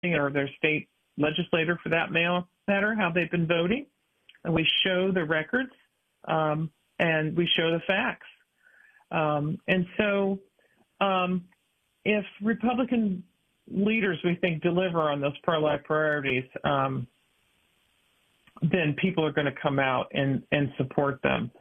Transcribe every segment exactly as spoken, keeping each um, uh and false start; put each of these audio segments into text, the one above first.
or their state legislator for that matter, how they've been voting. And we show the records um, and we show the facts. Um, and so um, if Republican leaders, we think, deliver on those pro-life priorities, um, then people are going to come out and, and support them.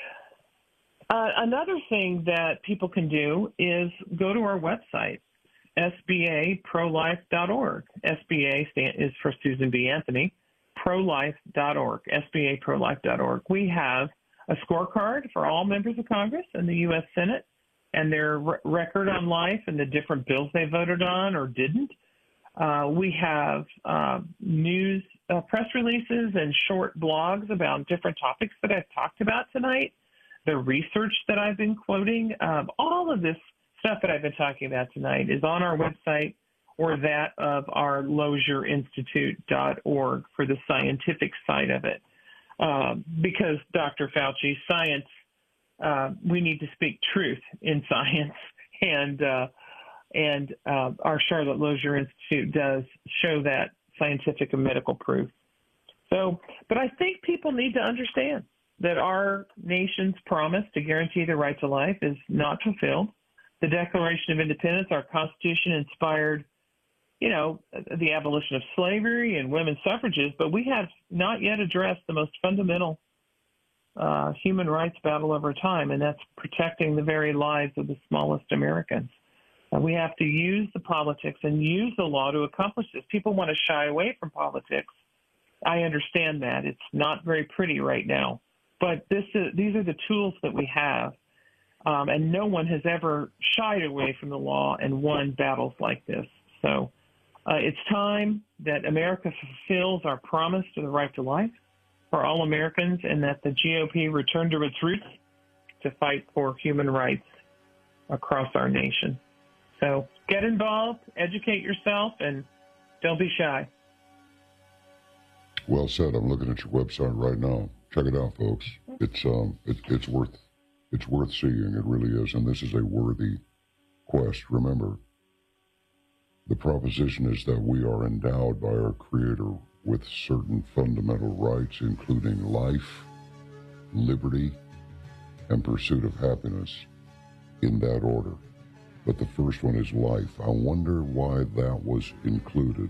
Uh, another thing that people can do is go to our website, S B A pro life dot org. S B A is for Susan B. Anthony, pro life dot org, S B A pro life dot org. We have a scorecard for all members of Congress and the U S Senate and their re- record on life and the different bills they voted on or didn't. Uh, we have uh, news, uh, press releases and short blogs about different topics that I've talked about tonight, the research that I've been quoting. Um, all of this stuff that I've been talking about tonight is on our website or that of our Lozier Institute dot org for the scientific side of it. Uh, because, Doctor Fauci, science, uh, we need to speak truth in science, and uh, and uh, our Charlotte Lozier Institute does show that scientific and medical proof. So, but I think people need to understand that our nation's promise to guarantee the right to life is not fulfilled. The Declaration of Independence, our Constitution, inspired, you know, the abolition of slavery and women's suffrages, but we have not yet addressed the most fundamental uh, human rights battle of our time, and that's protecting the very lives of the smallest Americans. Uh, we have to use the politics and use the law to accomplish this. People want to shy away from politics. I understand that. It's not very pretty right now, but this is, these are the tools that we have. Um, and no one has ever shied away from the law and won battles like this. So uh, it's time that America fulfills our promise to the right to life for all Americans, and that the G O P return to its roots to fight for human rights across our nation. So get involved, educate yourself, and don't be shy. Well said. I'm looking at your website right now. Check it out, folks. It's um, it, it's worth it's worth seeing. It really is, and this is a worthy quest. Remember, the proposition is that we are endowed by our Creator with certain fundamental rights, including life, liberty, and pursuit of happiness, in that order. But the first one is life. I wonder why that was included.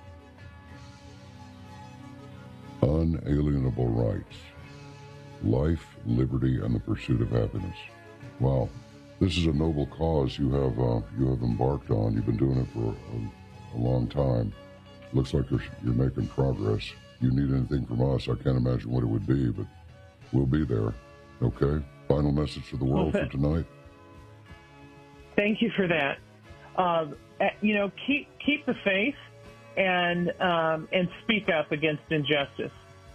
Unalienable rights. Life, liberty, and the pursuit of happiness. Wow. This is a noble cause you have uh, you have embarked on. You've been doing it for a, a long time. Looks like you're, you're making progress. You need anything from us, I can't imagine what it would be, but we'll be there. Okay? Final message to the world well, for tonight? Thank you for that. Uh, you know, keep keep the faith and um, and speak up against injustice.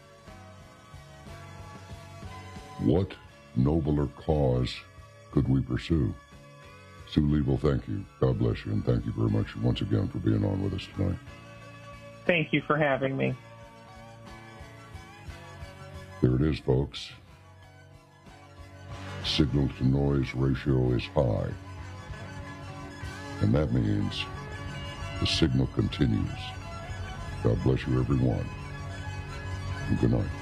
What nobler cause could we pursue? Sue Liebel, thank you. God bless you, and thank you very much once again for being on with us tonight. Thank you for having me. There it is, folks. Signal to noise ratio is high. And that means the signal continues. God bless you, everyone. And good night.